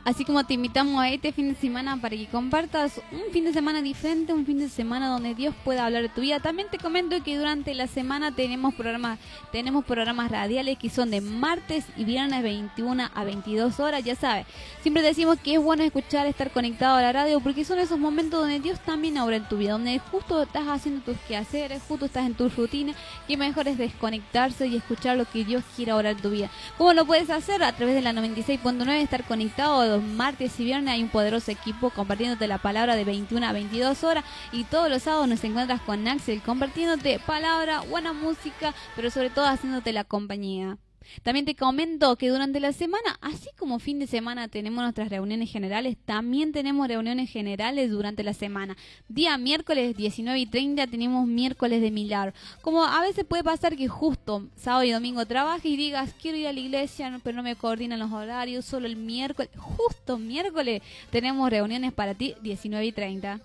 Así como te invitamos a este fin de semana para que compartas un fin de semana diferente, un fin de semana donde Dios pueda hablar de tu vida. También te comento que durante la semana tenemos programas radiales que son de martes y viernes 21 a 22 horas, ya sabes. Siempre decimos que es bueno escuchar, estar conectado a la radio porque son esos momentos donde Dios también obra en tu vida, donde justo estás haciendo tus quehaceres, justo estás en tu rutina, que mejor es desconectarse y escuchar lo que Dios quiere obrar en tu vida. ¿Cómo lo puedes hacer? A través de la 96.9, estar conectado los martes y viernes. Hay un poderoso equipo compartiéndote la palabra de 21 a 22 horas y todos los sábados nos encuentras con Axel compartiéndote palabra, buena música, pero sobre todo haciéndote la compañía. También te comento que durante la semana, así como fin de semana tenemos nuestras reuniones generales, también tenemos reuniones generales durante la semana. Día miércoles 19:30 tenemos miércoles de milagro. Como a veces puede pasar que justo sábado y domingo trabajes y digas, quiero ir a la iglesia, pero no me coordinan los horarios, solo el miércoles, justo miércoles tenemos reuniones para ti 19:30.